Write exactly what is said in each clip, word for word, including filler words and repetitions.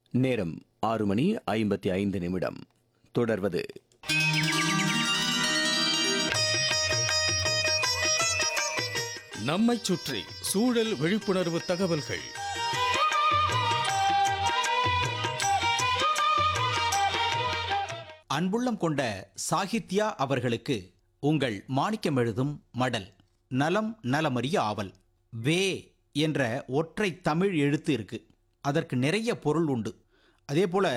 நேரம் ஆறு மணி ஐம்பத்தி ஐந்து நிமிடம். தொடர்வது நம்மைச் சுற்றி சூழல் விழிப்புணர்வு தகவல்கள். அன்புள்ளம் கொண்ட சாகித்யா அவர்களுக்கு உங்கள் மாணிக்கம் எழுதும் மடல். நலம் நலமறிய ஆவல். வே என்ற ஒற்றை தமிழ் எழுத்து இருக்கு. அதற்கு நிறைய பொருள் உண்டு. அதே போல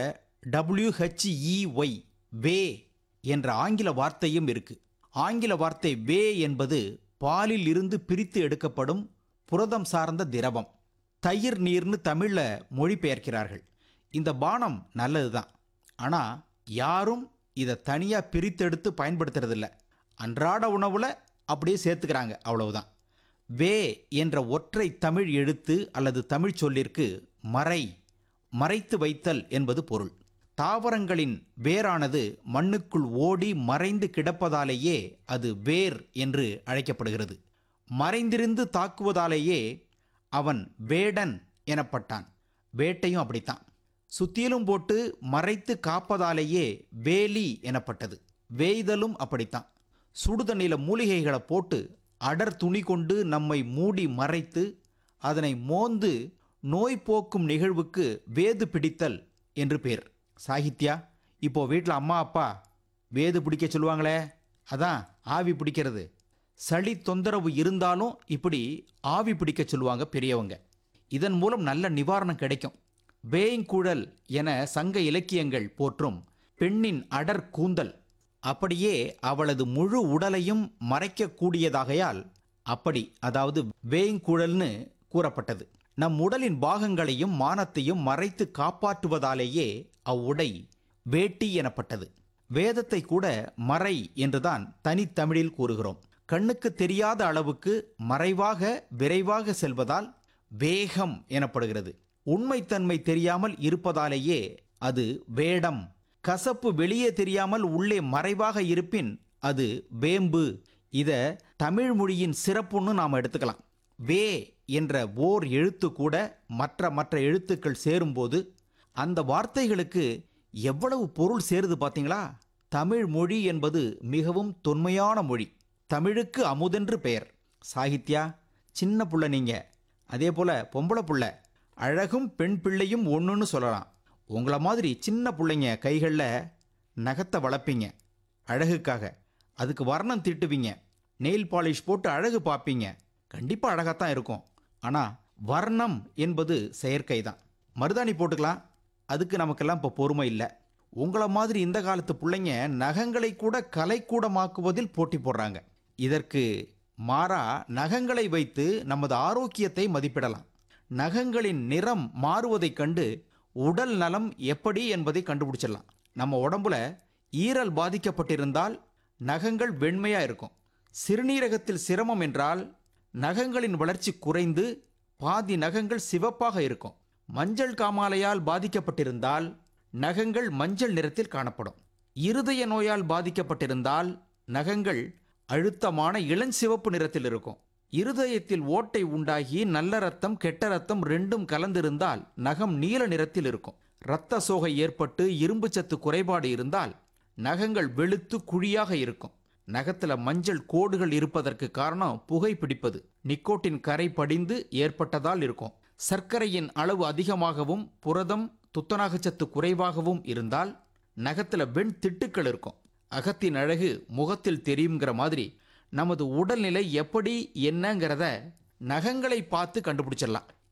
டபிள்யூஹெச்இஒய் வே என்ற ஆங்கில வார்த்தையும் இருக்கு. ஆங்கில வார்த்தை வே என்பது பாலில் இருந்து பிரித்து எடுக்கப்படும் புரதம் சார்ந்த திரவம். தயிர் நீர்னு தமிழில் மொழிபெயர்க்கிறார்கள். இந்த பானம் நல்லது தான். ஆனால் யாரும் இதை தனியாக பிரித்தெடுத்து பயன்படுத்துறதில்ல. அன்றாட உணவில் அப்படியே சேர்த்துக்கிறாங்க, அவ்வளவுதான். வே என்ற ஒற்றை தமிழ் எழுத்து அல்லது தமிழ் சொல்லிற்கு மறை, மறைத்து வைத்தல் என்பது பொருள். தாவரங்களின் வேரானது மண்ணுக்குள் ஓடி மறைந்து கிடப்பதாலேயே அது வேர் என்று அழைக்கப்படுகிறது. மறைந்திருந்து தாக்குவதாலேயே அவன் வேடன் எனப்பட்டான். வேட்டையும் அப்படித்தான். சுத்தியிலும் போட்டு மறைத்து காப்பதாலேயே வேலி எனப்பட்டது. வேய்தலும் அப்படித்தான். சுடுதண்ணில மூலிகைகளை போட்டு அடர் துணி கொண்டு நம்மை மூடி மறைத்து அதனை மோந்து நோய் போக்கும் நிகழ்வுக்கு வேது பிடித்தல் என்று பேர். சாகித்யா, இப்போ வீட்டில் அம்மா அப்பா வேது பிடிக்க சொல்லுவாங்களே, அதான் ஆவி பிடிக்கிறது. சளி தொந்தரவு இருந்தாலும் இப்படி ஆவி பிடிக்க சொல்லுவாங்க பெரியவங்க. இதன் மூலம் நல்ல நிவாரணம் கிடைக்கும். வேய்ங்குழல் என சங்க இலக்கியங்கள் போற்றும் பெண்ணின் அடர் கூந்தல் அப்படியே அவளது முழு உடலையும் மறைக்கக்கூடியதாகையால் அப்படி, அதாவது வேய்ங்குழல்னு கூறப்பட்டது. நம் உடலின் பாகங்களையும் மானத்தையும் மறைத்து காப்பாற்றுவதாலேயே அவ்வுடை வேட்டி எனப்பட்டது. வேதத்தை கூட மறை என்றுதான் தனித்தமிழில் கூறுகிறோம். கண்ணுக்கு தெரியாத அளவுக்கு மறைவாக விரைவாக செல்வதால் வேகம் எனப்படுகிறது. உண்மைத்தன்மை தெரியாமல் இருப்பதாலேயே அது வேடம். கசப்பு வெளியே தெரியாமல் உள்ளே மறைவாக இருப்பின் அது வேம்பு. இத தமிழ் மொழியின் சிறப்புன்னு நாம் எடுத்துக்கலாம். வே என்ற ஓர் எழுத்து கூட மற்ற மற்ற எழுத்துக்கள் சேரும்போது அந்த வார்த்தைகளுக்கு எவ்வளவு பொருள் சேருது பார்த்தீங்களா? தமிழ் மொழி என்பது மிகவும் தொன்மையான மொழி. தமிழுக்கு அமுதென்று பெயர். சாகித்யா, சின்ன புள்ள நீங்க, அதே போல பொம்பளை புள்ள, அழகும் பெண் பிள்ளையும் ஒன்றுன்னு சொல்லலாம். உங்களை மாதிரி சின்ன பிள்ளைங்க கைகளில் நகத்தை வளர்ப்பீங்க அழகுக்காக. அதுக்கு வர்ணம் தீட்டுவீங்க. நெயில் பாலிஷ் போட்டு அழகு பார்ப்பீங்க. கண்டிப்பாக அழகாத்தான் இருக்கும். ஆனால் வர்ணம் என்பது செயற்கை தான். மருதாணி போட்டுக்கலாம், அதுக்கு நமக்கெல்லாம் இப்போ பொறுமை இல்லை. உங்களை மாதிரி இந்த காலத்து பிள்ளைங்க நகங்களை கூட கலைக்கூடமாக்குவதில் போட்டி போடுறாங்க. இதற்கு மாறா நகங்களை வைத்து நமது ஆரோக்கியத்தை மதிப்பிடலாம். நகங்களின் நிறம் மாறுவதைக் கண்டு உடல் நலம் எப்படி என்பதை கண்டுபிடிச்சிடலாம். நம்ம உடம்புல ஈரல் பாதிக்கப்பட்டிருந்தால் நகங்கள் வெண்மையாக இருக்கும். சிறுநீரகத்தில் சிரமம் என்றால் நகங்களின் வளர்ச்சி குறைந்து பாதி நகங்கள் சிவப்பாக இருக்கும். மஞ்சள் காமாலையால் பாதிக்கப்பட்டிருந்தால் நகங்கள் மஞ்சள் நிறத்தில் காணப்படும். இருதய நோயால் பாதிக்கப்பட்டிருந்தால் நகங்கள் அழுத்தமான இளஞ்சிவப்பு நிறத்தில் இருக்கும். இருதயத்தில் ஓட்டை உண்டாகி நல்ல ரத்தம் கெட்ட ரத்தம் ரெண்டும் கலந்திருந்தால் நகம் நீல நிறத்தில் இருக்கும். இரத்த சோகை ஏற்பட்டு இரும்பு சத்து குறைபாடு இருந்தால் நகங்கள் வெளுத்து குழியாக இருக்கும். நகத்தில் மஞ்சள் கோடுகள் இருப்பதற்கு காரணம் புகை பிடிப்பது, நிக்கோட்டின் கரை படிந்து ஏற்பட்டதால் இருக்கும். சர்க்கரையின் அளவு அதிகமாகவும் புரதம் துத்தநாகச்சத்து குறைவாகவும் இருந்தால் நகத்தில் வெண் திட்டுக்கள் இருக்கும். அகத்தின் அழகு முகத்தில் தெரியுங்கிற மாதிரி நமது உடல்நிலை எப்படி என்னங்கிறத நகங்களை பார்த்து கண்டுபிடிச்சிடலாம்.